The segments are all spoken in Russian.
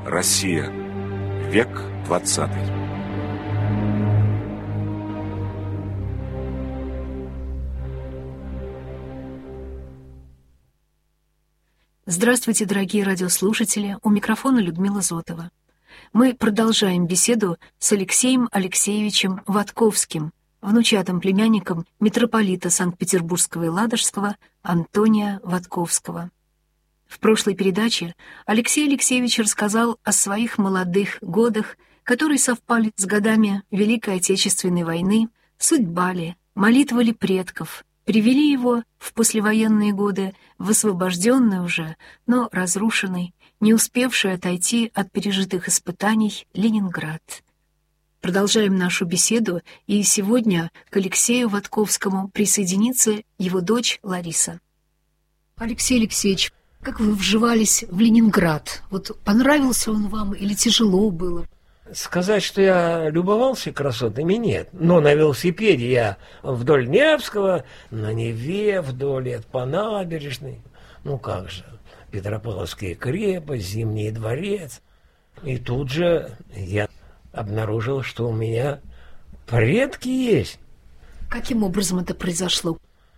Россия. Век 20. Здравствуйте, дорогие радиослушатели. У микрофона Людмила Зотова. Мы продолжаем беседу с Алексеем Алексеевичем Ватковским, внучатым племянником митрополита Санкт-Петербургского и Ладожского Антония Ватковского. В прошлой передаче Алексей Алексеевич рассказал о своих молодых годах, которые совпали с годами Великой Отечественной войны, судьба ли, молитва ли предков, привели его в послевоенные годы в освобожденный уже, но разрушенный, не успевший отойти от пережитых испытаний Ленинград. Продолжаем нашу беседу, и сегодня к Алексею Ватковскому присоединится его дочь Лариса. Алексей Алексеевич, как вы вживались в Ленинград? Вот понравился он вам или тяжело было? Сказать, что я любовался красотами, нет. Но на велосипеде я вдоль Невского, на Неве, вдоль по набережной. Ну как же, Петропавловская крепость, Зимний дворец. И тут же я обнаружил, что у меня предки есть. Каким образом это произошло?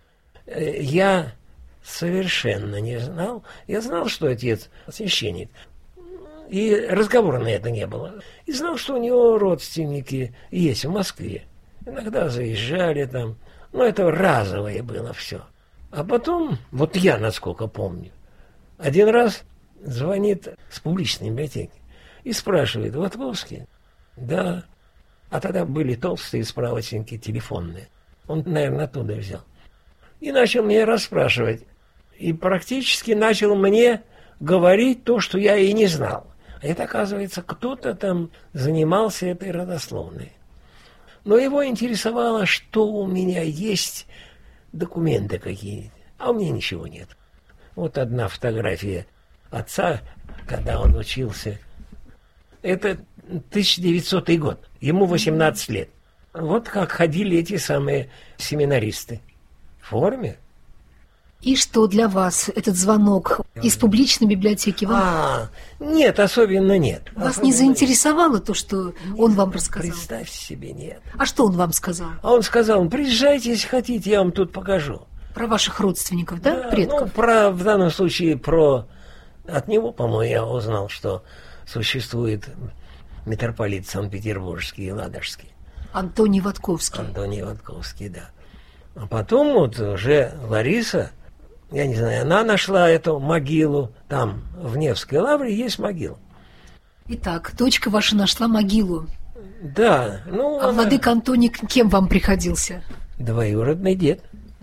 Я совершенно не знал. Я знал, что отец священник. И разговора на это не было. И знал, что у него родственники есть в Москве. Иногда заезжали там. Но это разовое было все. А потом, вот я, насколько помню, один раз звонит с публичной библиотеки и спрашивает: Ватковский? Да. А тогда были толстые справочники телефонные. Он, наверное, оттуда взял. И начал меня расспрашивать. И практически начал мне говорить то, что я и не знал. А это, оказывается, кто-то там занимался этой родословной. Но его интересовало, что у меня есть, документы какие-то. А у меня ничего нет. Вот одна фотография отца, когда он учился. Это 1900 год. Ему 18 лет. Вот как ходили эти самые семинаристы. В форме. И что для вас этот звонок из публичной библиотеки? Нет, особенно нет. Вас не заинтересовало то, что он вам рассказал? Представь себе, нет. А что он вам сказал? А он сказал: приезжайте, если хотите, я вам тут покажу. Про ваших родственников, да, предков? Ну, в данном случае от него, по-моему, я узнал, что существует митрополит Санкт-Петербургский и Ладожский. Антоний Ватковский. Антоний Ватковский, да. А потом вот уже Лариса, я не знаю, она нашла эту могилу. Там, в Невской лавре, есть могила. Итак, дочка ваша нашла могилу. Да. А владыка Антоний кем вам приходился? Двоюродный дед.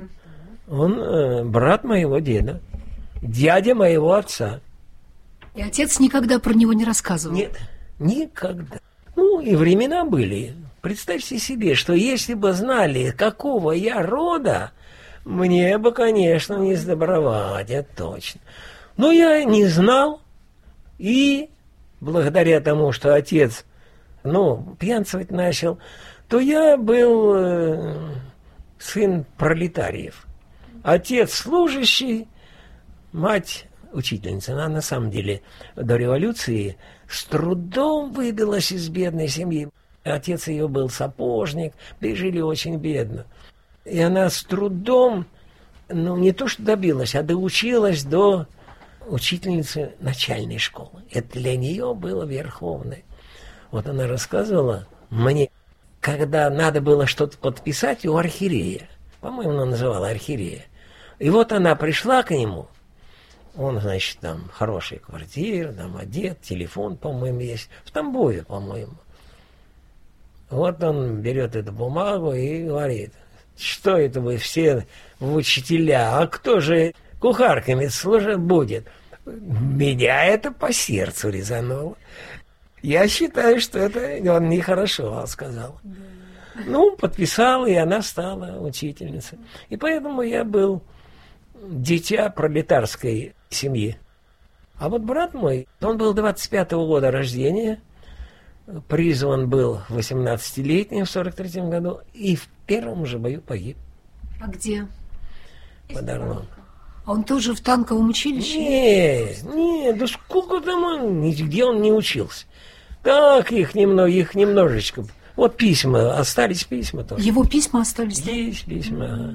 Он брат моего деда, дядя моего отца. И отец никогда про него не рассказывал? Нет, никогда. Ну, и времена были. Представьте себе, что если бы знали, какого я рода, мне бы, конечно, не сдобровать, это точно. Но я не знал, и благодаря тому, что отец, пьянствовать начал, то я был сын пролетариев. Отец служащий, мать учительница. Она на самом деле до революции с трудом выбилась из бедной семьи. Отец ее был сапожник, да и жили очень бедно. И она с трудом, не то что добилась, а доучилась до учительницы начальной школы. Это для нее было верховное. Вот она рассказывала мне, когда надо было что-то подписать у архиерея. По-моему, она называла архиерея. И вот она пришла к нему. Он, значит, там хорошая квартира, там одет, телефон, по-моему, есть. В Тамбове, по-моему. Вот он берет эту бумагу и говорит: что это вы все в учителя, а кто же кухарками служить будет? Меня это по сердцу резануло. Я считаю, что это он нехорошо сказал. Подписал, и она стала учительницей. И поэтому я был дитя пролетарской семьи. А вот брат мой, он был 25-го года рождения, призван был 18-летним в 43-м году и в первом же бою погиб. А где? Под Орлом. А он тоже в танковом училище? Не, да сколько там он, нигде он не учился. Так, их немножечко. Вот письма, остались письма тоже. Его письма остались? Есть письма, ага.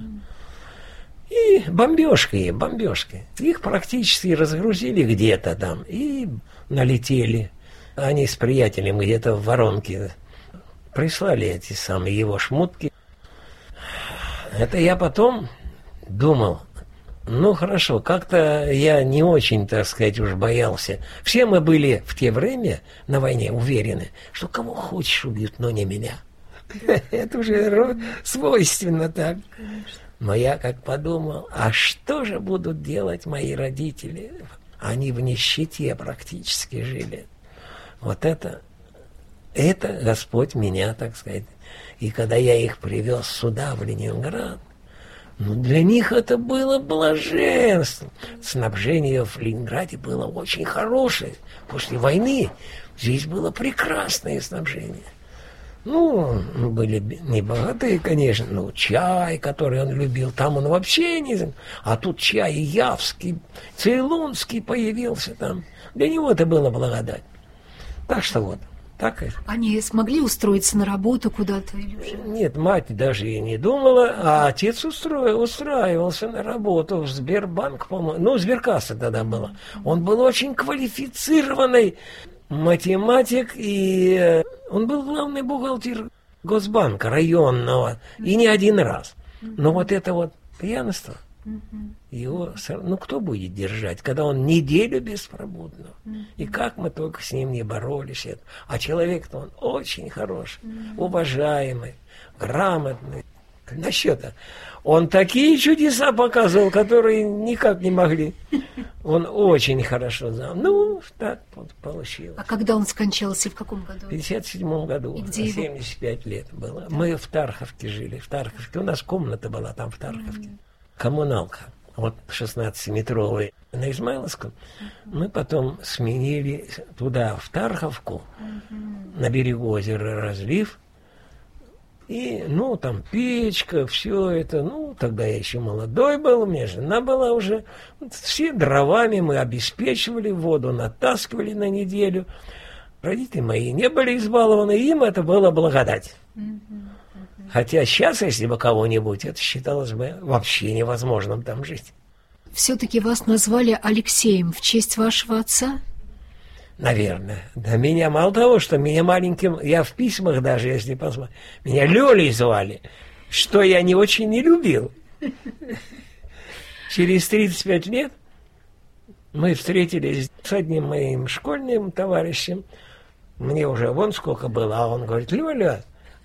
И бомбежка. Их практически разгрузили где-то там и налетели. Они с приятелем где-то в воронке прислали эти самые его шмотки. Это я потом думал, ну хорошо, как-то я не очень, так сказать, уж боялся. Все мы были в те время на войне уверены, что кого хочешь убьют, но не меня. Это уже свойственно так. Но я как подумал, а что же будут делать мои родители? Они в нищете практически жили. Вот это Господь меня, так сказать. И когда я их привез сюда, в Ленинград, ну, для них это было блаженство. Снабжение в Ленинграде было очень хорошее. После войны здесь было прекрасное снабжение. Ну, были не богатые, конечно, но чай, который он любил, там он вообще не... А тут чай явский, цейлонский появился там. Для него это было благодать. Так что вот, так и... Они смогли устроиться на работу куда-то? Или уже? Нет, мать даже и не думала, а отец устраивался на работу в Сбербанк, по-моему. Ну, Сберкасса тогда была. Он был очень квалифицированный математик, и он был главный бухгалтер Госбанка районного, и не один раз. Но вот это вот пьянство, его, ну кто будет держать, когда он неделю беспробудно? И как мы только с ним не боролись. А человек-то он очень хороший, уважаемый, грамотный. Насчет он такие чудеса показывал, которые никак не могли. Он очень хорошо знал. Ну, так вот получилось. А когда он скончался, в каком году? В 57 году. И где 75 лет было. Да. Мы в Тарховке жили. В Тарховке. У нас комната была там в Тарховке. Коммуналка. Вот 16-метровый на Измайловском. Мы потом сменили туда, в Тарховку, на берегу озера Разлив. И, ну, там печка, все это, ну, тогда я еще молодой был, у меня жена была уже. Все дровами мы обеспечивали, воду натаскивали на неделю. Родители мои не были избалованы, им это было благодать. Хотя сейчас, если бы кого-нибудь, это считалось бы вообще невозможным там жить. Все-таки вас назвали Алексеем в честь вашего отца? Наверное. Да меня мало того, что меня маленьким, я в письмах даже, если посмотреть, меня Лёлей звали, что я не очень не любил. Через 35 лет мы встретились с одним моим школьным товарищем, мне уже вон сколько было, а он говорит, Лёля.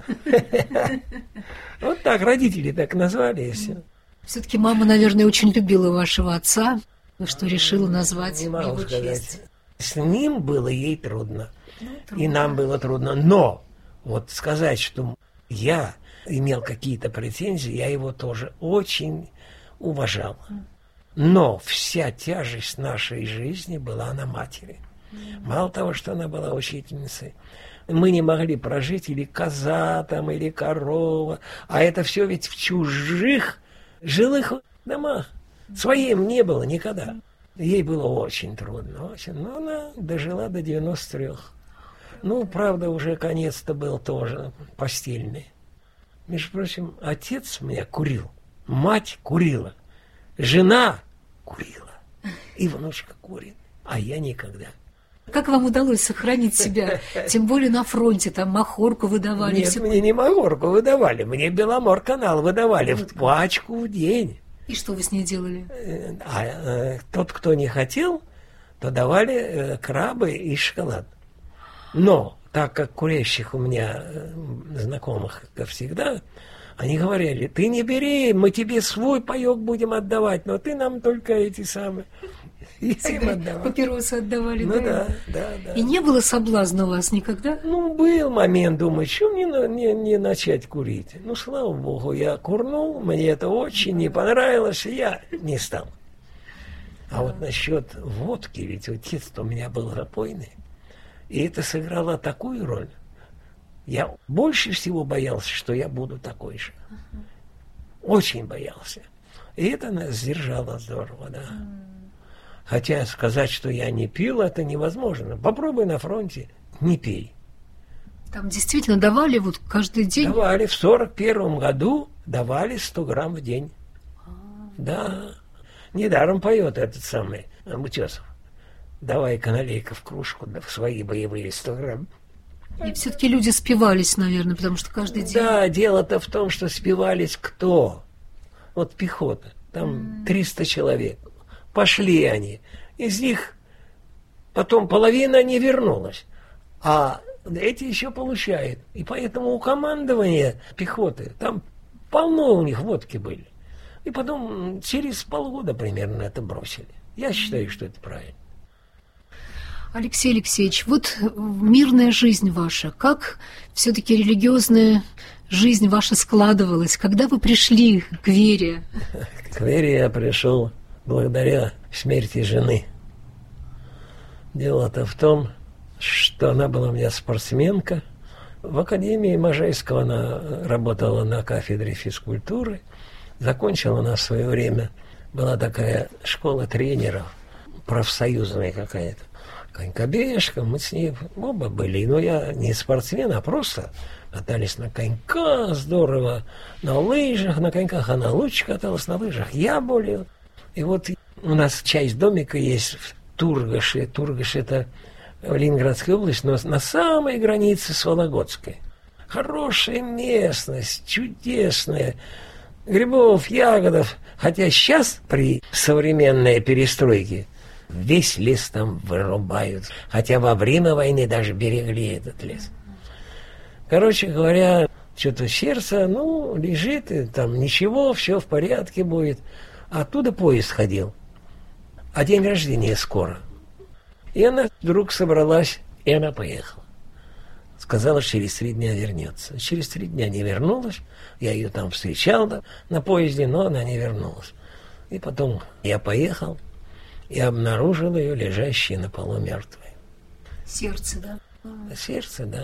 Вот так, родители так назвали, и все. Все-таки мама, наверное, очень любила вашего отца, что решила назвать его честь. С ним было ей трудно, и нам было трудно. Но вот сказать, что я имел какие-то претензии, я его тоже очень уважал. Но вся тяжесть нашей жизни была на матери. Мало того, что она была учительницей, мы не могли прожить или коза там, или корова, а это все ведь в чужих жилых домах. Своим не было никогда. Ей было очень трудно, очень. Но она дожила до 93. Ну, правда, уже конец-то был тоже постельный. Между прочим, отец у меня курил, мать курила, жена курила, и внучка курит, а я никогда. Как вам удалось сохранить себя? Тем более на фронте, там махорку выдавали. Нет, мне не махорку выдавали, мне Беломор-канал выдавали в пачку в день. И что вы с ней делали? Тот, кто не хотел, то давали крабы и шоколад. Но, так как курящих у меня знакомых, как всегда, они говорили, ты не бери, мы тебе свой паёк будем отдавать, но ты нам только эти самые. Я им отдавал. Папиросы отдавали, ну, да? Да. И не было соблазна у вас никогда? Ну, был момент, думаю, что мне не начать курить? Ну, слава богу, я курнул, мне это очень не понравилось, и я не стал. А вот насчет водки, ведь отец-то у меня был запойный, и это сыграло такую роль. Я больше всего боялся, что я буду такой же. Очень боялся. И это нас сдержало здорово, да. Хотя сказать, что я не пил, это невозможно. Попробуй на фронте, не пей. Там действительно давали вот каждый день? Давали. В 41 году давали 100 грамм в день. Да. Недаром поет этот самый Утесов. Давай-ка налей-ка в кружку, да, в свои боевые 100 грамм. И все-таки люди спивались, наверное, потому что каждый день... Да, дело-то в том, что спивались кто? Вот пехота. Там 300 человек. Пошли они. Из них потом половина не вернулась. А эти еще получают. И поэтому у командования пехоты там полно у них водки были. И потом через полгода примерно это бросили. Я считаю, что это правильно. Алексей Алексеевич, вот мирная жизнь ваша, как все-таки религиозная жизнь ваша складывалась? Когда вы пришли к вере? К вере я пришел благодаря смерти жены. Дело-то в том, что она была у меня спортсменка. В Академии Можайского она работала на кафедре физкультуры. Закончила она в свое время. Была такая школа тренеров, профсоюзная какая-то. Конькобежка, мы с ней оба были. Но я не спортсмен, а просто катались на коньках здорово, на лыжах, на коньках она лучше каталась, на лыжах я более. И вот у нас часть домика есть в Тургаше. Тургаш — это в Ленинградской области, но на самой границе с Вологодской. Хорошая местность, чудесная. Грибов, ягодов. Хотя сейчас при современной перестройке весь лес там вырубают. Хотя во время войны даже берегли этот лес. Короче говоря, что-то сердце, лежит, и там ничего, все в порядке будет. Оттуда поезд ходил. А день рождения скоро. И она вдруг собралась, и она поехала. Сказала, через 3 дня вернется. Через 3 дня не вернулась. Я ее там встречал на поезде, но она не вернулась. И потом я поехал и обнаружил ее лежащей на полу мертвой. Сердце, да? Сердце, да.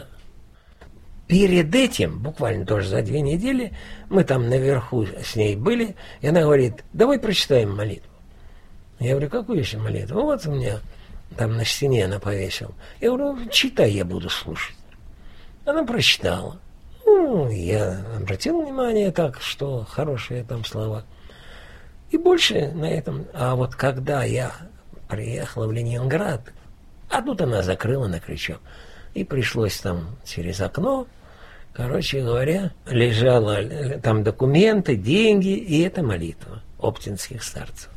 Перед этим, буквально тоже за 2 недели, мы там наверху с ней были, и она говорит: давай прочитаем молитву. Я говорю: какую еще молитву? Вот у меня там на стене она повесила. Я говорю: читай, я буду слушать. Она прочитала. Я обратил внимание так, что хорошие там слова. И больше на этом. А вот когда я приехала в Ленинград, а тут она закрыла на крючок. И пришлось там через окно, короче говоря, лежало там документы, деньги, и это молитва оптинских старцев.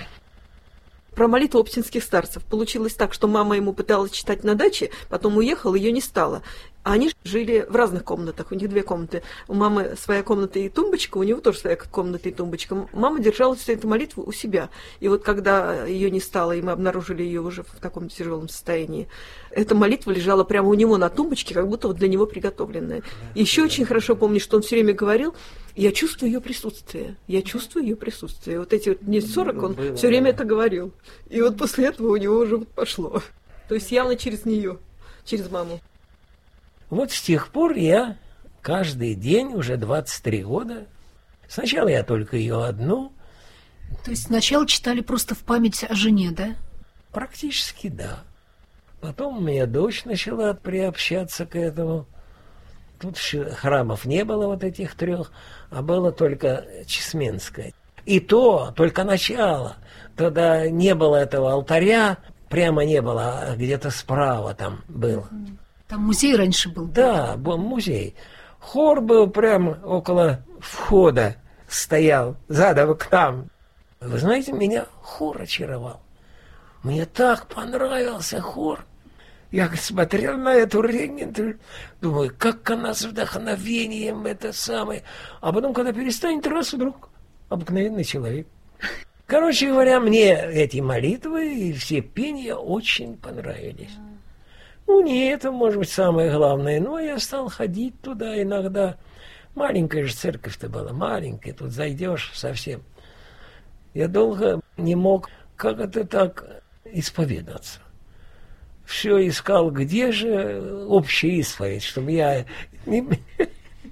Про молитву оптинских старцев. Получилось так, что мама ему пыталась читать на даче, потом уехала, ее не стало. А они жили в разных комнатах, у них 2 комнаты. У мамы своя комната и тумбочка, у него тоже своя комната и тумбочка. Мама держала всю эту молитву у себя. И вот когда ее не стало, и мы обнаружили ее уже в таком тяжелом состоянии, эта молитва лежала прямо у него на тумбочке, как будто вот для него приготовленная. Еще очень хорошо помню, что он все время говорил: я чувствую ее присутствие, я чувствую ее присутствие. Вот эти вот дней 40 он все время это говорил. И вот после этого у него уже пошло. То есть явно через нее, через маму. Вот с тех пор я каждый день, уже 23 года, сначала я только ее одну. То есть сначала читали просто в память о жене, да? Практически да. Потом у меня дочь начала приобщаться к этому. Тут храмов не было вот этих 3, а было только Чесменское. И то только начало. Тогда не было этого алтаря, прямо не было, а где-то справа там был. Там музей раньше был. Да, был музей. Хор был прямо около входа, стоял задом к нам. Вы знаете, меня хор очаровал. Мне так понравился хор. Я смотрел на эту Регненталь, думаю, как она с вдохновением это самое. А потом, когда перестанет, раз вдруг обыкновенный человек. Короче говоря, мне эти молитвы и все пения очень понравились. Не это, может быть, самое главное, но я стал ходить туда иногда. Маленькая же церковь-то была, маленькая, тут зайдешь совсем. Я долго не мог, как это так, исповедаться. Все искал, где же общая исповедь, чтобы я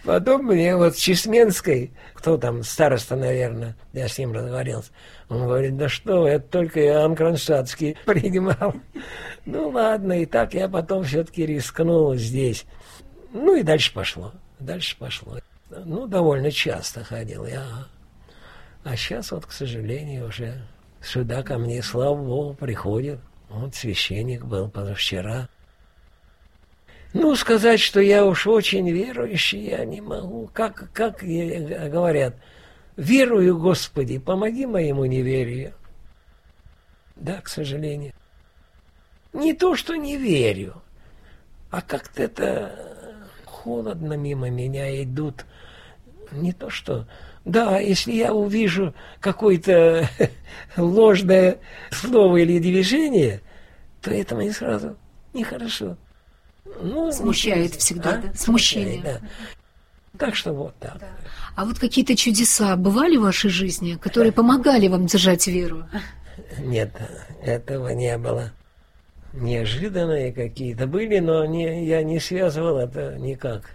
Потом мне вот с Чесменской, кто там, староста, наверное, я с ним разговорился, он говорит, да что, это только Иоанн Кронштадтский принимал. Ну ладно, и так я потом все-таки рискнул здесь. Ну и дальше пошло. Ну, довольно часто ходил я. А сейчас вот, к сожалению, уже сюда ко мне, слава Богу, приходит. Вот священник был позавчера. Ну, сказать, что я уж очень верующий, я не могу. Как говорят, верую, Господи, помоги моему неверию. Да, к сожалению. Не то, что не верю, а как-то это холодно мимо меня идут. Не то, что... Да, если я увижу какое-то ложное слово или движение, то это мне сразу нехорошо. Ну, Смущает всегда, да? Смущение. Да. Так что вот так. Да. А вот какие-то чудеса бывали в вашей жизни, которые помогали вам держать веру? Нет, этого не было. Неожиданные какие-то были, но я не связывал это никак.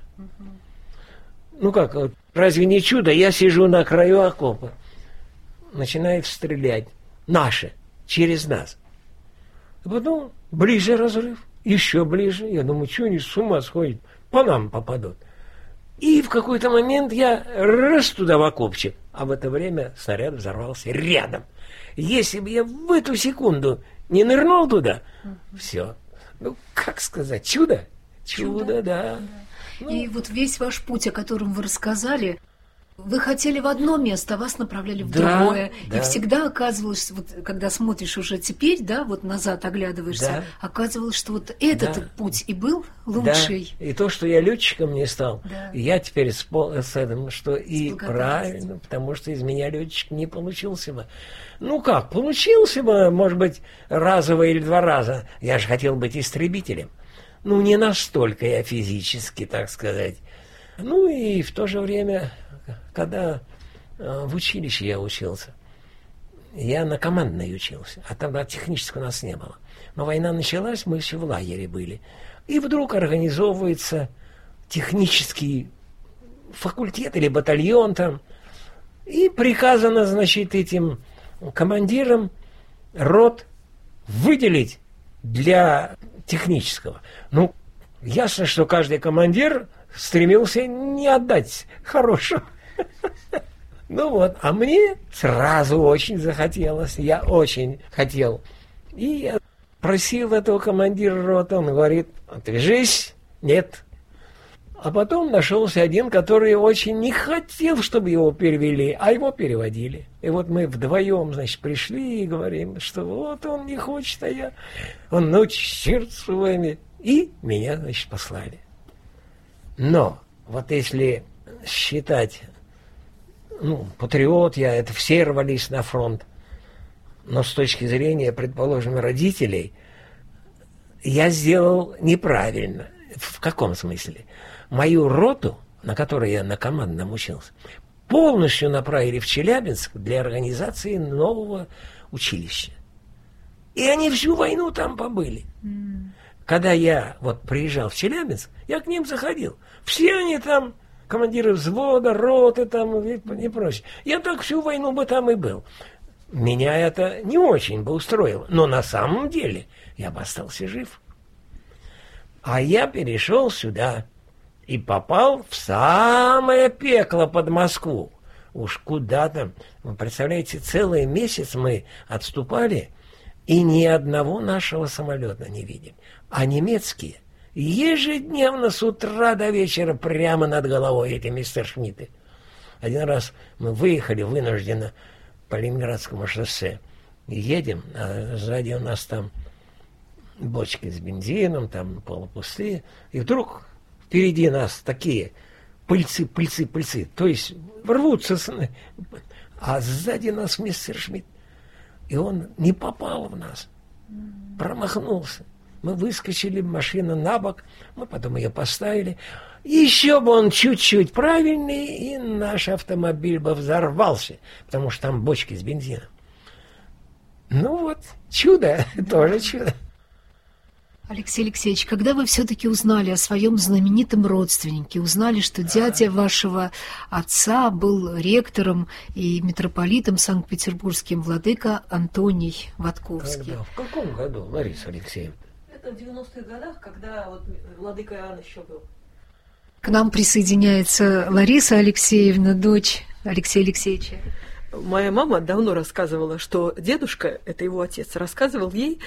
Ну как, вот, разве не чудо? Я сижу на краю окопа, начинает стрелять. Наши, через нас. А потом ближе разрыв. Еще ближе. Я думаю, что они с ума сходят? По нам попадут. И в какой-то момент я раз туда в окопчик, а в это время снаряд взорвался рядом. Если бы я в эту секунду не нырнул туда, все. Ну, как сказать, чудо? Чудо, да. Ну, и вот весь ваш путь, о котором вы рассказали, вы хотели в одно место, а вас направляли в другое. Да. И всегда оказывалось, вот, когда смотришь уже теперь, да, вот назад оглядываешься, оказывалось, что вот этот путь и был лучший. Да. И то, что я летчиком не стал, да. я теперь с этим, что и правильно, потому что из меня летчик не получился бы. Ну как, получился бы, может быть, разово или 2 раза. Я же хотел быть истребителем. Ну, не настолько я физически, так сказать. Ну и в то же время, когда в училище я учился, я на командной учился, а тогда технического у нас не было. Но война началась, мы еще в лагере были. И вдруг организовывается технический факультет или батальон там, и приказано, значит, этим командирам рот выделить для технического. Ну, ясно, что каждый командир стремился не отдать хорошего. Ну вот, а мне сразу очень захотелось, я очень хотел. И я просил этого командира роты, он говорит, отвяжись, нет. А потом нашелся один, который очень не хотел, чтобы его перевели, а его переводили. И вот мы вдвоем, значит, пришли и говорим, что вот он не хочет, а я... Он, ну, черт с вами. И меня, значит, послали. Но вот если считать, ну, патриот я, это все рвались на фронт. Но с точки зрения, предположим, родителей, я сделал неправильно. В каком смысле? Мою роту, на которой я на командном учился, полностью направили в Челябинск для организации нового училища. И они всю войну там побыли. Когда я вот приезжал в Челябинск, я к ним заходил. Все они там, командиры взвода, роты там и прочее. Я так всю войну бы там и был. Меня это не очень бы устроило. Но на самом деле я бы остался жив. А я перешел сюда и попал в самое пекло под Москву. Уж куда там. Вы представляете, целый месяц мы отступали, и ни одного нашего самолета не видим. А немецкие ежедневно с утра до вечера прямо над головой эти мессершмитты. Один раз мы выехали вынужденно по Ленинградскому шоссе. И едем, а сзади у нас там бочки с бензином, там полупустые. И вдруг впереди нас такие пыльцы. То есть рвутся, а сзади нас мессершмитт. И он не попал в нас, промахнулся. Мы выскочили, машина на бок, мы потом ее поставили. Еще бы он чуть-чуть правильный, и наш автомобиль бы взорвался, потому что там бочки с бензином. Ну вот, чудо, тоже чудо. Алексей Алексеевич, когда вы все-таки узнали о своем знаменитом родственнике, узнали, что дядя вашего отца был ректором и митрополитом санкт-петербургским, владыка Антоний Ватковский? Когда? В каком году, Лариса Алексеевна? Это в 90-х годах, когда вот владыка Иоанн еще был. К нам присоединяется Лариса Алексеевна, дочь Алексея Алексеевича. Моя мама давно рассказывала, что дедушка, это его отец, рассказывал ей,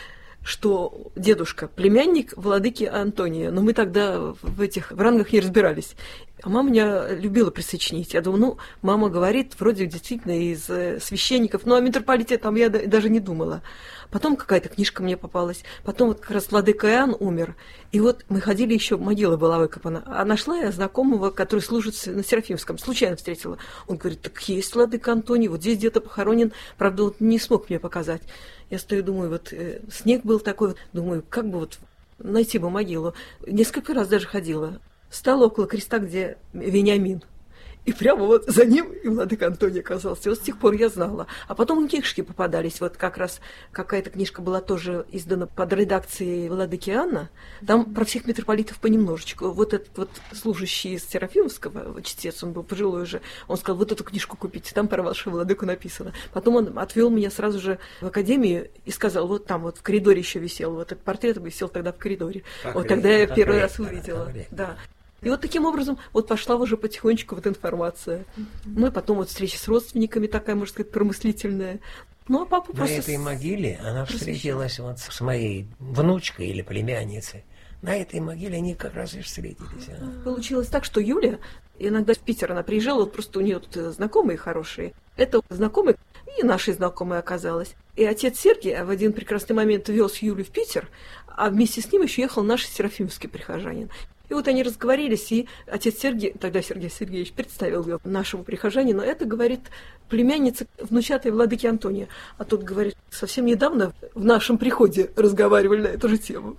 что дедушка племянник владыки Антония, но мы тогда в рангах не разбирались. А мама меня любила присочинить. Я думаю, мама говорит, вроде действительно из священников, а митрополите там я даже не думала. Потом какая-то книжка мне попалась, потом вот как раз владыка Иоанн умер, и вот мы ходили, еще могила была выкопана, а нашла я знакомого, который служит на Серафимском, случайно встретила. Он говорит, так есть владыка Антоний, вот здесь где-то похоронен, правда, вот не смог мне показать. Я стою, думаю, вот снег был такой, думаю, как бы вот найти бы могилу. Несколько раз даже ходила. Стала около креста, где Вениамин. И прямо вот за ним и владыка Антоний оказался. Вот с тех пор я знала. А потом книжки попадались. Вот как раз какая-то книжка была тоже издана под редакцией владыки Иоанна. Там про всех митрополитов понемножечку. Вот этот вот служащий из Серафимского, чтец, он был пожилой уже, он сказал, вот эту книжку купите, там про вашего владыку написано. Потом он отвел меня сразу же в академию и сказал, вот там вот в коридоре еще висел, вот этот портрет висел тогда в коридоре. Вот тогда я первый раз увидела. Да. И вот таким образом вот пошла уже потихонечку вот информация. Мы потом вот встреча с родственниками такая, можно сказать, промыслительная. Ну, а папа просто... На этой могиле она встретилась вот с моей внучкой или племянницей. На этой могиле они как раз и встретились. Получилось так, что Юля, иногда в Питер она приезжала, вот просто у нее тут знакомые хорошие. Это знакомые и наши знакомые оказалось. И отец Сергий в один прекрасный момент вез Юлю в Питер, а вместе с ним еще ехал наш серафимский прихожанин. И вот они разговорились, и отец Сергий, тогда Сергей Сергеевич, представил ее нашему прихожанину. Это, говорит, племянница внучатой владыки Антония. А тот говорит, совсем недавно в нашем приходе разговаривали на эту же тему.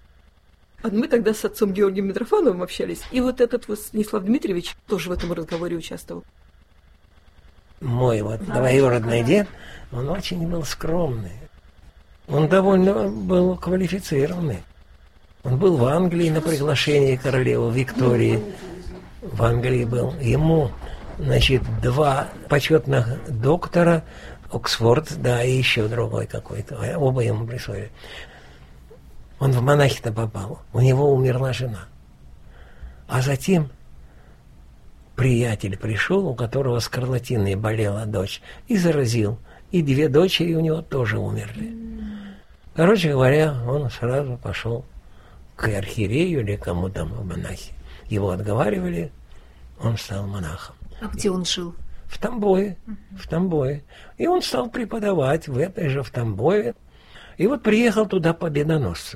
А мы тогда с отцом Георгием Митрофановым общались. И вот этот вот Станислав Дмитриевич тоже в этом разговоре участвовал. Мой вот двоюродный дед, он очень был скромный. Он довольно был квалифицированный. Он был в Англии на приглашении королевы Виктории. В Англии был. Ему, значит, 2 почетных доктора, Оксфорд, да, и еще другой какой-то. Оба ему присвоили. Он в монахи-то попал. У него умерла жена. А затем приятель пришел, у которого скарлатиной болела дочь, и заразил. И 2 дочери у него тоже умерли. Короче говоря, он сразу пошел к архиерею или кому там в монахи. Его отговаривали, он стал монахом. А где он жил? В Тамбове. В Тамбове. И он стал преподавать в этой же в Тамбове. И вот приехал туда Победоносцев,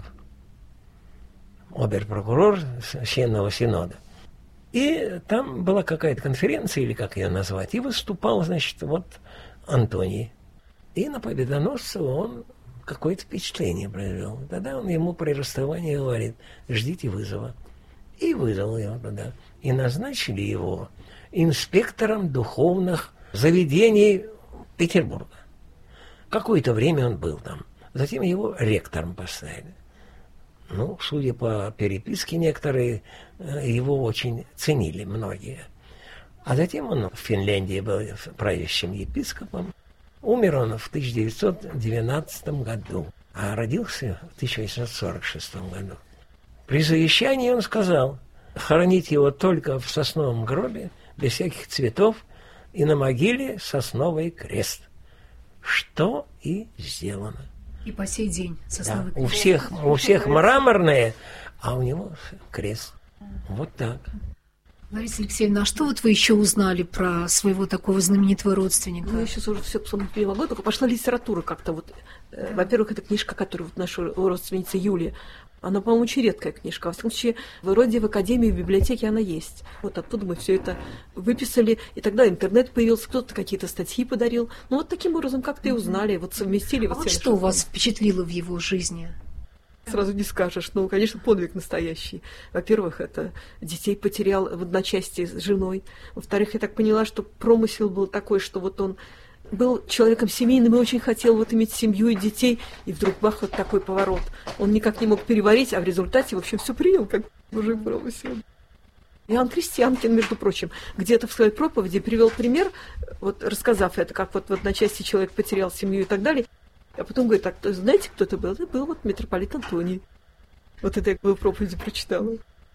обер-прокурор Священного Синода. И там была какая-то конференция, или как ее назвать, и выступал, значит, вот Антоний. И на Победоносцева он какое-то впечатление произвел. Тогда он ему при расставании говорит, ждите вызова. И вызвал его туда. И назначили его инспектором духовных заведений Петербурга. Какое-то время он был там. Затем его ректором поставили. Ну, судя по переписке, некоторые его очень ценили, многие. А затем он в Финляндии был правящим епископом. Умер он в 1919 году, а родился в 1846 году. При завещании он сказал, хоронить его только в сосновом гробе, без всяких цветов, и на могиле сосновый крест. Что и сделано. И по сей день сосновый крест. У всех мраморные, а у него крест. Вот так. Лариса Алексеевна, а что вот вы еще узнали про своего такого знаменитого родственника? Ну, я сейчас уже все вспомнить не могу, только пошла литература как-то. Вот, во-первых, это книжка, которую вот наша родственница Юлия, она, по-моему, очень редкая книжка. Во всяком случае, вроде в академии, в библиотеке она есть. Вот оттуда мы все это выписали, и тогда интернет появился, кто-то какие-то статьи подарил. Ну, вот таким образом как-то и узнали, вот совместили. А вот что вас впечатлило в его жизни? Сразу не скажешь. Ну, конечно, подвиг настоящий. Во-первых, это детей потерял в одночасье с женой. Во-вторых, я так поняла, что промысел был такой, что вот он был человеком семейным и очень хотел вот иметь семью и детей, и вдруг бах, вот такой поворот. Он никак не мог переварить, а в результате, в общем, все принял, как мужик православный. Иоанн Крестьянкин, между прочим, где-то в своей проповеди привел пример, вот рассказав это, как вот в одночасье человек потерял семью и так далее, а потом говорит, так, знаете, кто это был? Это был вот митрополит Антоний. Вот это я в проповеди прочитала.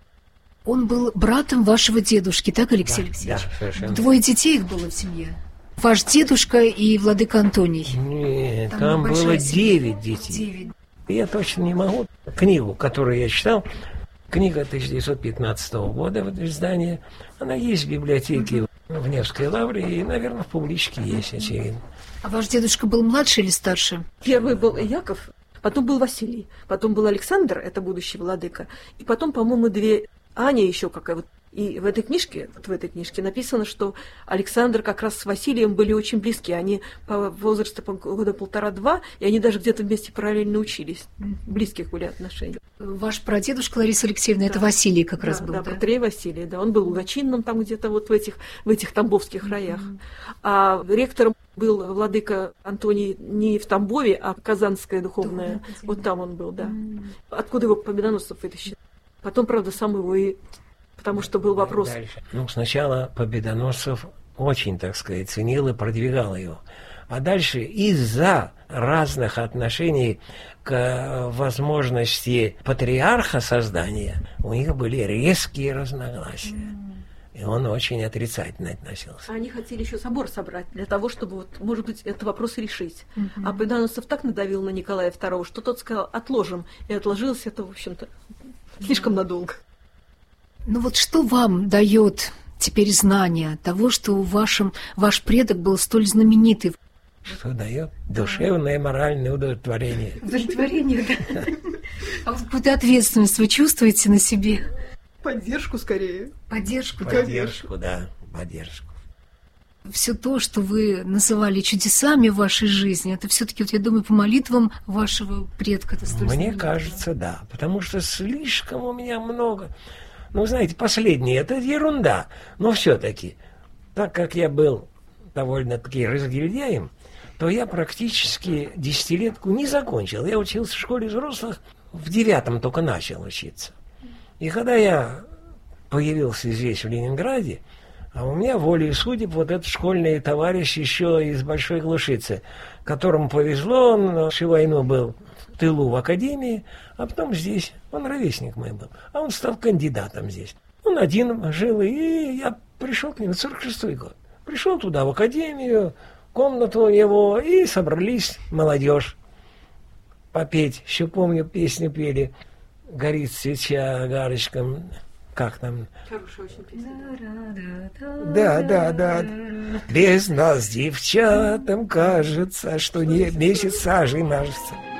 Он был братом вашего дедушки, так, Алексей Да, Алексеевич? да, совершенно. 2 детей их было в семье. Ваш дедушка и владыка Антоний. Нет, Там там большая было семья. 9 детей. 9. Я точно не могу. Книгу, которую я читал, книга 1915 года, вот издание, она есть в библиотеке в Невской лавре, и, наверное, в публичке есть, очевидно. А ваш дедушка был младше или старше? Первый был Яков, потом был Василий, потом был Александр, это будущий владыка, и потом, по-моему, 2 Аня еще какая вот. И в этой книжке написано, что Александр как раз с Василием были очень близки. Они по возрасту года 1,5-2, и они даже где-то вместе параллельно учились. Близких были отношения. Ваш прадедушка, Лариса Алексеевна, это Василий как раз был, да? да? Патрей Василий, да. Он был лугачинным там где-то вот в этих тамбовских краях. А ректором был владыка Антоний не в Тамбове, а Казанская духовная. Вот там он был, да. Откуда его Победоносцев вытащили. Потом, правда, сам его и... Потому что был вопрос. Дальше. Сначала Победоносцев очень, так сказать, ценил и продвигал его. А дальше из-за разных отношений к возможности патриарха создания у них были резкие разногласия. И он очень отрицательно относился. Они хотели еще собор собрать для того, чтобы, вот, может быть, этот вопрос решить. А Победоносцев так надавил на Николая II, что тот сказал, отложим. И отложилось это, в общем-то, слишком надолго. Ну вот что вам дает теперь знание того, что ваш предок был столь знаменитый? Что дает? Душевное, моральное удовлетворение. Удовлетворение, да. А вот какую-то ответственность вы чувствуете на себе? Поддержку скорее. Поддержку? Поддержку, да, поддержку. Все то, что вы называли чудесами в вашей жизни, это все-таки, вот я думаю, по молитвам вашего предка. Мне кажется, да, потому что слишком у меня много... знаете, последнее, это ерунда. Но все-таки, так как я был довольно-таки разгильдяем, то я практически 10-летку не закончил. Я учился в школе взрослых, в 9-м только начал учиться. И когда я появился здесь, в Ленинграде, а у меня волей судеб вот этот школьный товарищ еще из Большой Глушицы, которому повезло, он всю войну был в тылу в академии, а потом здесь, он ровесник мой был, а он стал кандидатом здесь. Он один жил, и я пришел к нему, 46-й год. Пришел туда, в академию, комнату у него, и собрались молодежь попеть. Еще помню, песню пели «Горит свеча огарочком». Как там? Хорошая очень песня. Да. Без нас, девчатам, кажется, что не месяц сажей мажется.